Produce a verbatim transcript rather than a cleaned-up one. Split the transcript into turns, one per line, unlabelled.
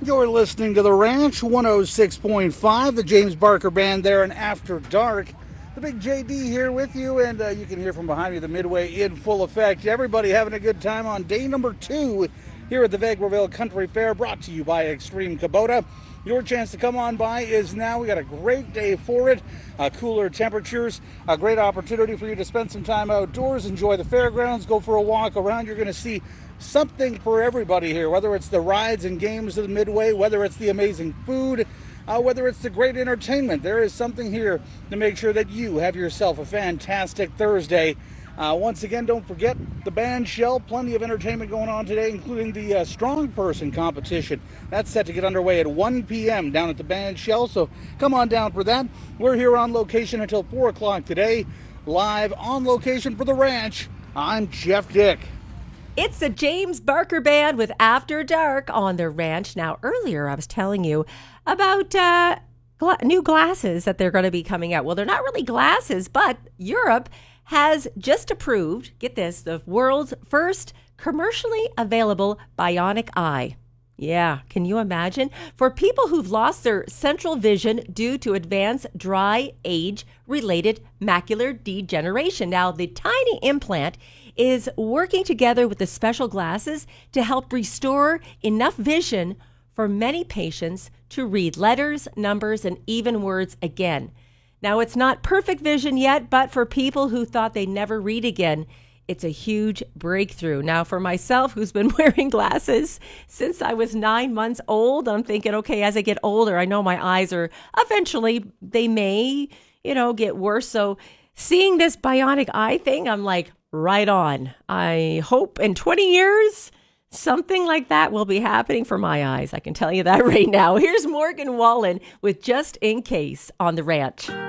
You're listening to The Ranch, one oh six point five, the James Barker Band there and After Dark. The Big J D here with you, and uh, you can hear from behind me the Midway in full effect. Everybody having a good time on day number two here at the Vegreville Country Fair, brought to you by Extreme Kubota. Your chance to come on by is now. We got a great day for it. Uh, cooler temperatures, a great opportunity for you to spend some time outdoors, enjoy the fairgrounds, go for a walk around. You're going to see something for everybody here, whether it's the rides and games of the Midway, whether it's the amazing food, uh, whether it's the great entertainment. There is something here to make sure that you have yourself a fantastic Thursday. Uh, once again, don't forget the band shell. Plenty of entertainment going on today, including the uh, strong person competition. That's set to get underway at one p.m. down at the band shell, so come on down for that. We're here on location until four o'clock today, live on location for The Ranch. I'm Jeff Dick.
It's the James Barker Band with After Dark on The Ranch. Now, earlier I was telling you about uh, gla- new glasses that they're going to be coming out. Well, they're not really glasses, but Europe has just approved, get this, the world's first commercially available bionic eye. Yeah, can you imagine? For people who've lost their central vision due to advanced dry age-related macular degeneration. Now, the tiny implant is working together with the special glasses to help restore enough vision for many patients to read letters, numbers, and even words again. Now, it's not perfect vision yet, but for people who thought they'd never read again, it's a huge breakthrough. Now, for myself, who's been wearing glasses since I was nine months old, I'm thinking, okay, as I get older, I know my eyes are eventually, they may, you know, get worse. So seeing this bionic eye thing, I'm like, right on. I hope in twenty years, something like that will be happening for my eyes. I can tell you that right now. Here's Morgan Wallen with Just In Case on The Ranch.